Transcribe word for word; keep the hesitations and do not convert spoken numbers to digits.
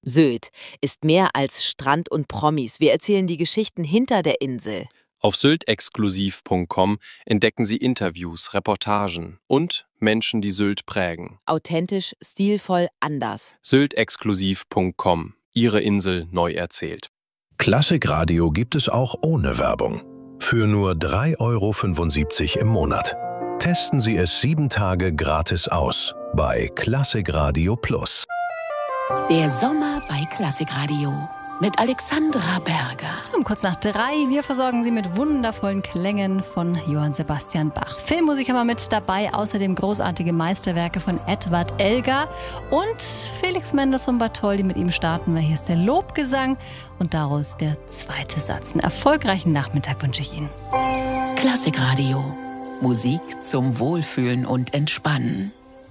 Sylt ist mehr als Strand und Promis. Wir erzählen die Geschichten hinter der Insel. Auf sylt exklusiv punkt com entdecken Sie Interviews, Reportagen und Menschen, die Sylt prägen. Authentisch, stilvoll, anders. sylt exklusiv punkt com. Ihre Insel neu erzählt. Klassikradio gibt es auch ohne Werbung. Für nur drei Euro fünfundsiebzig im Monat. Testen Sie es sieben Tage gratis aus bei Klassikradio Plus. Der Sommer bei Klassikradio mit Alexandra Berger. Um kurz nach drei, wir versorgen Sie mit wundervollen Klängen von Johann Sebastian Bach. Filmmusik haben wir mit dabei, außerdem großartige Meisterwerke von Edward Elgar und Felix Mendelssohn Bartholdy. Mit ihm starten wir. Hier ist der Lobgesang und daraus der zweite Satz. Einen erfolgreichen Nachmittag wünsche ich Ihnen. Klassikradio. Musik zum Wohlfühlen und Entspannen.